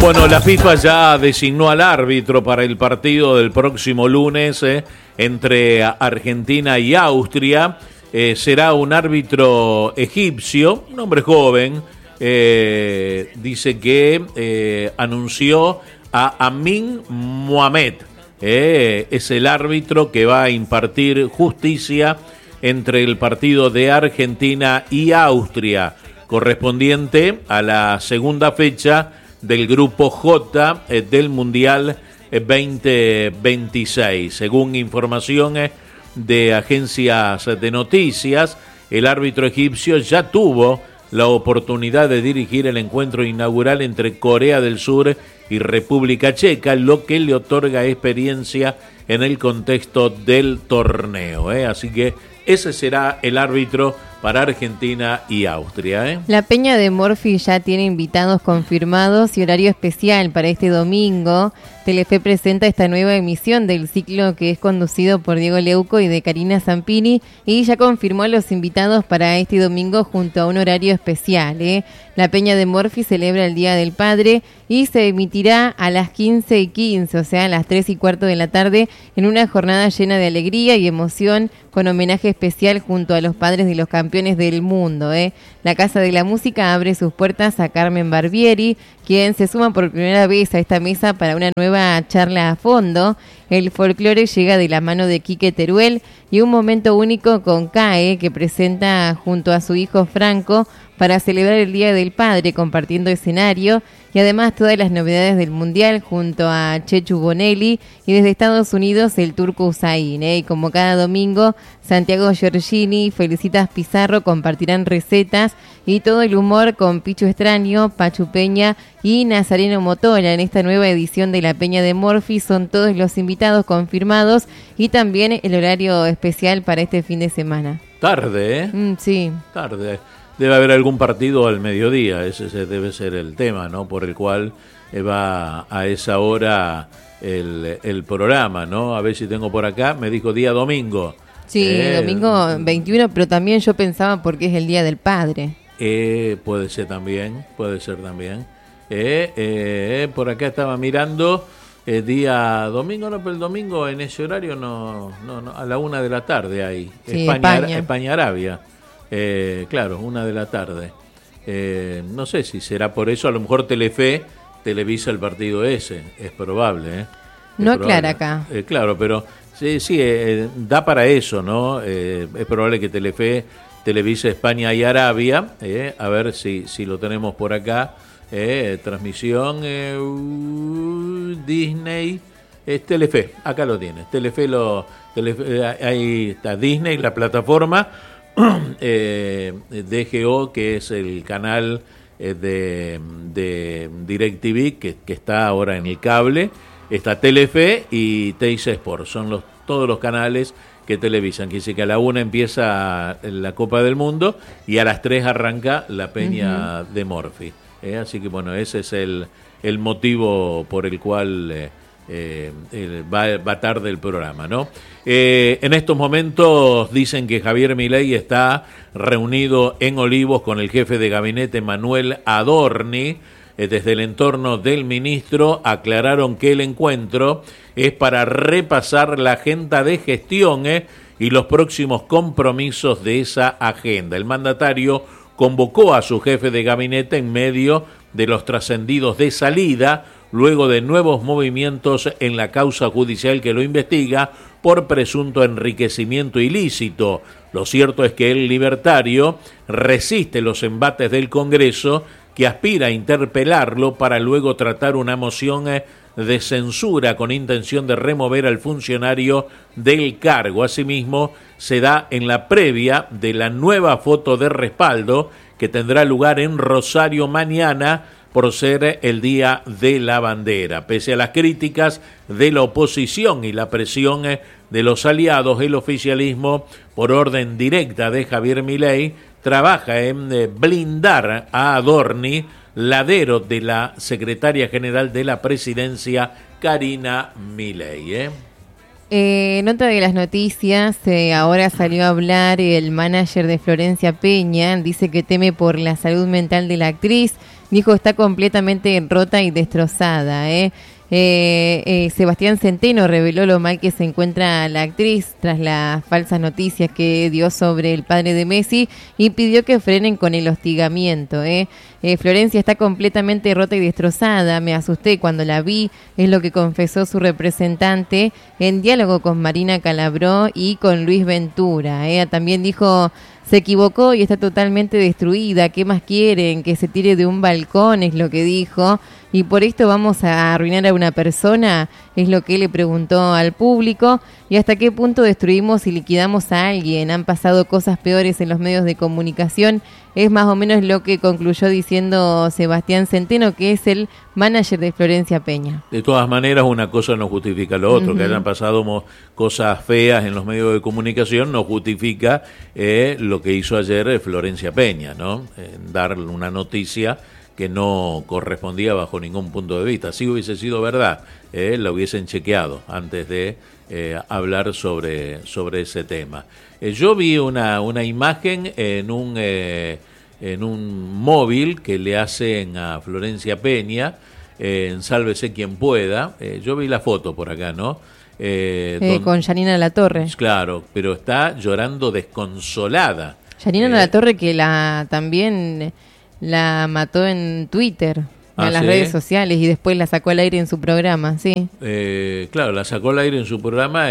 Bueno, la FIFA ya designó al árbitro para el partido del próximo lunes entre Argentina y Austria. Será un árbitro egipcio, un hombre joven. Dice que anunció a Amin Mohamed. Es el árbitro que va a impartir justicia entre el partido de Argentina y Austria, correspondiente a la segunda fecha del Grupo J del Mundial 2026. Según información de agencias de noticias, el árbitro egipcio ya tuvo la oportunidad de dirigir el encuentro inaugural entre Corea del Sur y República Checa, lo que le otorga experiencia en el contexto del torneo. Así que ese será el árbitro para Argentina y Austria. La Peña de Morphy ya tiene invitados confirmados y horario especial para este domingo. Telefe presenta esta nueva emisión del ciclo que es conducido por Diego Leuco y de Karina Zampini y ya confirmó a los invitados para este domingo junto a un horario especial. La Peña de Morphy celebra el Día del Padre y se emitirá a las 15:15, o sea, a las 3:15 de la tarde, en una jornada llena de alegría y emoción con homenaje especial junto a los padres de los campeones del mundo. La Casa de la Música abre sus puertas a Carmen Barbieri, quien se suma por primera vez a esta mesa para una nueva charla a fondo. El folclore llega de la mano de Quique Teruel y un momento único con CAE, que presenta junto a su hijo Franco para celebrar el Día del Padre, compartiendo escenario y además todas las novedades del Mundial junto a Chechu Bonelli y desde Estados Unidos el Turco Usain. Y como cada domingo, Santiago Giorgini y Felicitas Pizarro compartirán recetas y todo el humor con Pichu Extraño, Pachu Peña y Nazareno Motola. En esta nueva edición de la Peña de Morphy son todos los invitados confirmados y también el horario especial para este fin de semana. Tarde, Sí. Tarde. Debe haber algún partido al mediodía, ese debe ser el tema, ¿no? Por el cual va a esa hora el programa, ¿no? A ver si tengo por acá, me dijo día domingo. Sí, domingo 21, pero también yo pensaba porque es el Día del Padre. Puede ser también. Por acá estaba mirando día domingo, no, pero el domingo en ese horario no a la 1 de la tarde hay. Sí, España-Arabia. Claro, 1 de la tarde. No sé si será por eso, a lo mejor Telefe televisa el partido ese, es probable. No aclara acá. Claro, pero sí, da para eso, ¿no? Es probable que Telefe televise España y Arabia, a ver si lo tenemos por acá. Transmisión Disney, Telefe, acá lo tienes. Telefe, ahí está Disney, la plataforma. DGO, que es el canal de DirecTV que está ahora en el cable, está Telefe y Teis Sport, son todos los canales que televisan. Quiere decir que a la 1 empieza la Copa del Mundo y a las 3 arranca la Peña de Morphy. Así que bueno, ese es el motivo por el cual va tarde el programa, ¿no? En estos momentos dicen que Javier Milei está reunido en Olivos con el jefe de gabinete Manuel Adorni. Desde el entorno del ministro aclararon que el encuentro es para repasar la agenda de gestión y los próximos compromisos de esa agenda. El mandatario convocó a su jefe de gabinete en medio de los trascendidos de salida, luego de nuevos movimientos en la causa judicial que lo investiga por presunto enriquecimiento ilícito. Lo cierto es que el libertario resiste los embates del Congreso, que aspira a interpelarlo para luego tratar una moción de censura con intención de remover al funcionario del cargo. Asimismo, se da en la previa de la nueva foto de respaldo que tendrá lugar en Rosario mañana, por ser el Día de la Bandera. Pese a las críticas de la oposición y la presión de los aliados, el oficialismo, por orden directa de Javier Milei, trabaja en blindar a Adorni, ladero de la secretaria general de la presidencia, Karina Milei. En otra de las noticias, ahora salió a hablar el manager de Florencia Peña, dice que teme por la salud mental de la actriz. dijo está completamente rota y destrozada, Sebastián Centeno reveló lo mal que se encuentra la actriz tras las falsas noticias que dio sobre el padre de Messi y pidió que frenen con el hostigamiento. Florencia está completamente rota y destrozada, me asusté cuando la vi, es lo que confesó su representante en diálogo con Marina Calabró y con Luis Ventura. También dijo, se equivocó y está totalmente destruida, ¿qué más quieren? Que se tire de un balcón, es lo que dijo. Y por esto vamos a arruinar a una persona, es lo que le preguntó al público. ¿Y hasta qué punto destruimos y liquidamos a alguien? Han pasado cosas peores en los medios de comunicación. Es más o menos lo que concluyó diciendo Sebastián Centeno, que es el manager de Florencia Peña. De todas maneras, una cosa no justifica lo otro. Que hayan pasado cosas feas en los medios de comunicación no justifica lo que hizo ayer Florencia Peña, ¿no? Dar una noticia que no correspondía bajo ningún punto de vista. Si hubiese sido verdad, lo hubiesen chequeado antes de hablar sobre ese tema. Yo vi una imagen en un móvil que le hacen a Florencia Peña, en Sálvese quien pueda. Yo vi la foto por acá, ¿no? Con Yanina Latorre. Claro, pero está llorando desconsolada. Yanina Latorre, que también la mató en Twitter, en las redes sociales, y después la sacó al aire en su programa, sí. Claro, la sacó al aire en su programa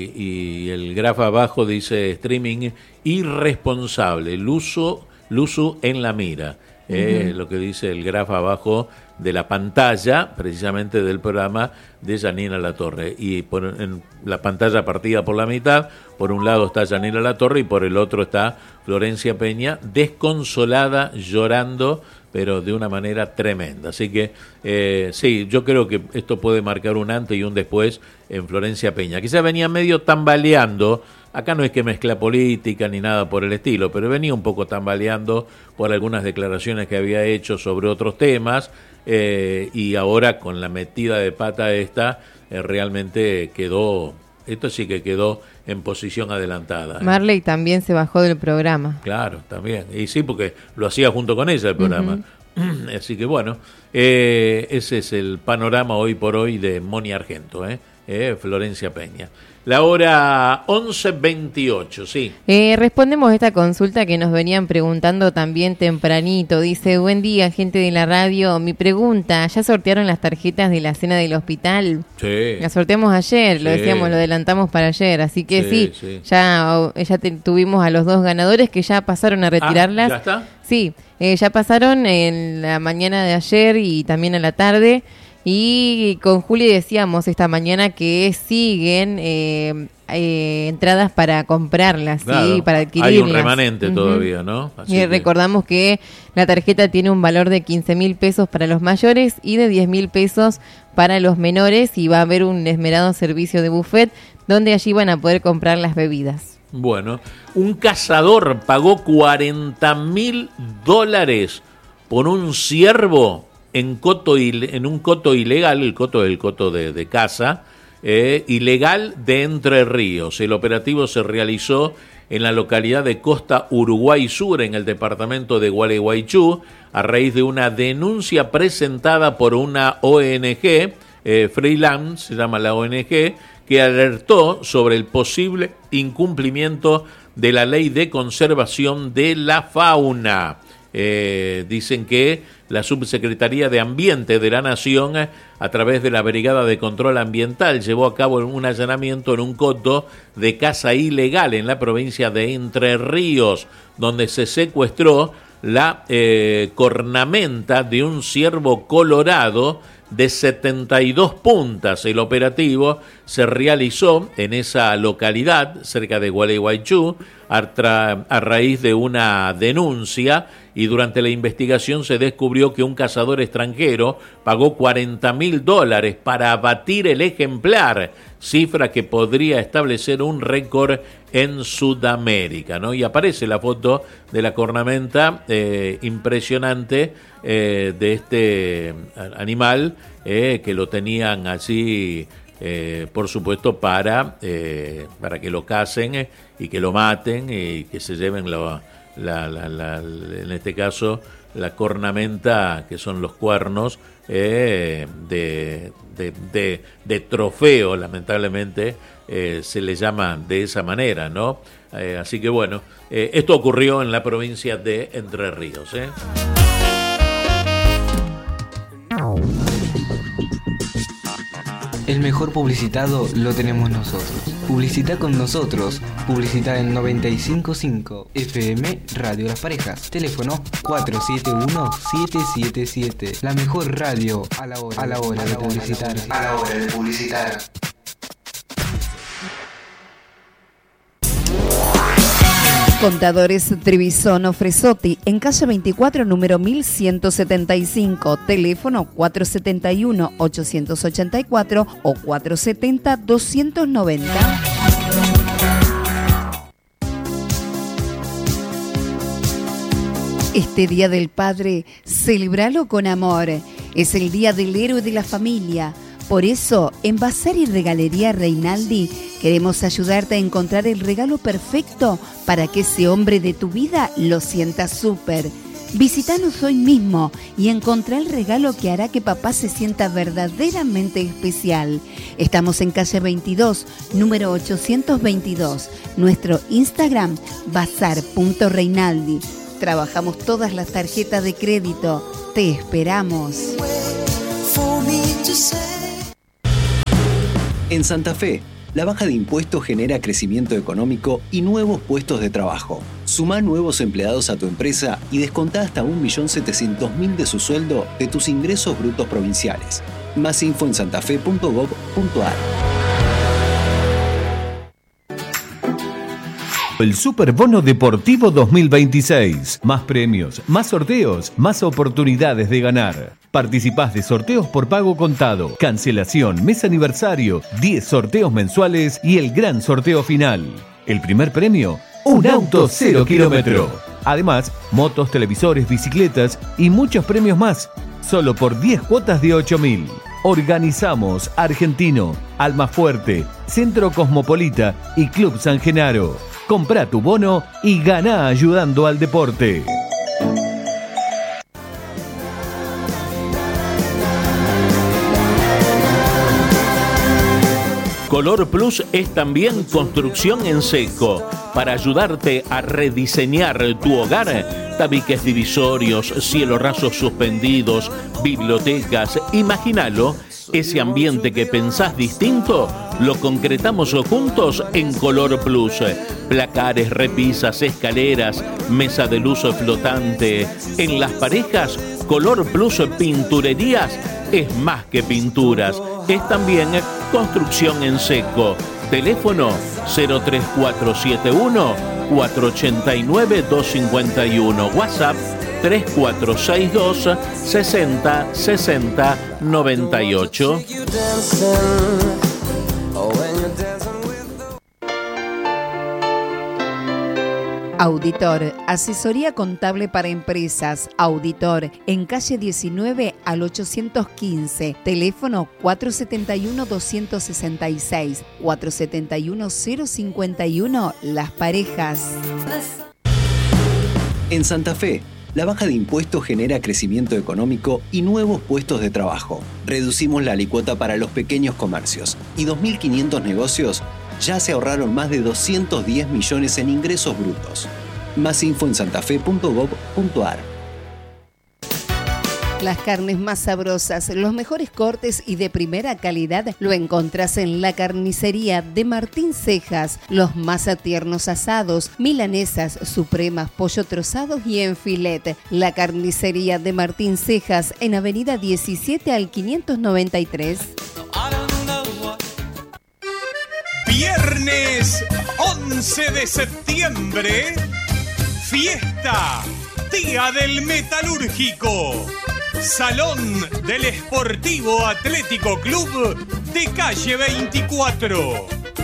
y el grafo abajo dice streaming irresponsable, Luzu en la mira. Lo que dice el grafo abajo de la pantalla, precisamente del programa de Yanina Latorre. Y en la pantalla partida por la mitad, por un lado está Yanina Latorre y por el otro está Florencia Peña, desconsolada, llorando, pero de una manera tremenda. Así que sí, yo creo que esto puede marcar un antes y un después en Florencia Peña. Quizás venía medio tambaleando. Acá no es que mezcla política ni nada por el estilo, pero venía un poco tambaleando por algunas declaraciones que había hecho sobre otros temas, y ahora con la metida de pata realmente esto sí que quedó en posición adelantada. Marley también se bajó del programa. Claro, también. Y sí, porque lo hacía junto con ella el programa. Así que bueno, ese es el panorama hoy por hoy de Moni Argento, Florencia Peña. La hora 11:28, sí. Respondemos esta consulta que nos venían preguntando también tempranito. Dice, buen día, gente de la radio. Mi pregunta, ¿ya sortearon las tarjetas de la cena del hospital? Sí. Las sorteamos ayer, lo decíamos, lo adelantamos para ayer. Así que sí. Ya tuvimos a los dos ganadores que ya pasaron a retirarlas. ¿Ya está? Sí, ya pasaron en la mañana de ayer y también a la tarde. Y con Juli decíamos esta mañana que siguen entradas para comprarlas, claro, ¿sí? Para adquirirlas. Hay un remanente todavía, ¿no? Así y recordamos que la tarjeta tiene un valor de 15.000 pesos para los mayores y de 10.000 pesos para los menores, y va a haber un esmerado servicio de buffet donde allí van a poder comprar las bebidas. Bueno, un cazador pagó $40.000 por un ciervo en un coto ilegal, el coto de caza, ilegal de Entre Ríos. El operativo se realizó en la localidad de Costa Uruguay Sur, en el departamento de Gualeguaychú, a raíz de una denuncia presentada por una ONG, Freeland, se llama la ONG, que alertó sobre el posible incumplimiento de la Ley de Conservación de la Fauna. Dicen que la Subsecretaría de Ambiente de la Nación, a través de la Brigada de Control Ambiental, llevó a cabo un allanamiento en un coto de caza ilegal en la provincia de Entre Ríos, donde se secuestró la cornamenta de un ciervo colorado de 72 puntas. El operativo se realizó en esa localidad, cerca de Gualeguaychú, a raíz de una denuncia, y durante la investigación se descubrió que un cazador extranjero pagó $40.000 para abatir el ejemplar, cifra que podría establecer un récord en Sudamérica, ¿no? Y aparece la foto de la cornamenta impresionante de este animal, que lo tenían allí, por supuesto, para que lo cacen y que lo maten y que se lleven en este caso la cornamenta, que son los cuernos, de trofeo, lamentablemente, se le llama de esa manera, ¿no? Así que bueno, esto ocurrió en la provincia de Entre Ríos, El mejor publicitado lo tenemos nosotros. Publicita con nosotros. Publicita en 95.5 FM Radio Las Parejas. Teléfono 471-777. La mejor radio a la hora de publicitar. A la hora de publicitar. Contadores Trevisono Fresotti, en calle 24, número 1175, teléfono 471-884 o 470-290. Este Día del Padre, celebralo con amor. Es el Día del Héroe de la Familia. Por eso, en Bazar y Regalería Reinaldi, queremos ayudarte a encontrar el regalo perfecto para que ese hombre de tu vida lo sienta súper. Visítanos hoy mismo y encontrá el regalo que hará que papá se sienta verdaderamente especial. Estamos en calle 22, número 822. Nuestro Instagram, bazar.reinaldi. Trabajamos todas las tarjetas de crédito. Te esperamos. En Santa Fe, la baja de impuestos genera crecimiento económico y nuevos puestos de trabajo. Sumá nuevos empleados a tu empresa y descontá hasta 1.700.000 de su sueldo de tus ingresos brutos provinciales. Más info en santafe.gov.ar. El Superbono Deportivo 2026. Más premios, más sorteos, más oportunidades de ganar. Participás de sorteos por pago contado, cancelación, mes aniversario, 10 sorteos mensuales y el gran sorteo final. El primer premio, un auto 0 kilómetro. Además, motos, televisores, bicicletas y muchos premios más. Solo por 10 cuotas de 8.000. Organizamos Argentino, Almafuerte, Centro Cosmopolita y Club San Genaro. Comprá tu bono y ganá ayudando al deporte. Color Plus es también construcción en seco. Para ayudarte a rediseñar tu hogar, tabiques divisorios, cielo rasos suspendidos, bibliotecas, imagínalo. Ese ambiente que pensás distinto, lo concretamos juntos en Color Plus. Placares, repisas, escaleras, mesa de luz flotante. En las parejas, Color Plus Pinturerías es más que pinturas, es también construcción en seco. Teléfono 03471 489 251. WhatsApp 3462 60 60 98. Auditor, asesoría contable para empresas. Auditor, en calle 19 al 815. Teléfono 471-266, 471-051. Las Parejas. En Santa Fe, la baja de impuestos genera crecimiento económico y nuevos puestos de trabajo. Reducimos la alícuota para los pequeños comercios y 2.500 negocios ya se ahorraron más de 210 millones en ingresos brutos. Más info en santafe.gov.ar. Las carnes más sabrosas, los mejores cortes y de primera calidad lo encontrás en la carnicería de Martín Cejas. Los más tiernos asados, milanesas, supremas, pollo trozados y en filet. La carnicería de Martín Cejas en avenida 17 al 593. Viernes 11 de septiembre, fiesta, Día del Metalúrgico, Salón del Esportivo Atlético Club de calle 24.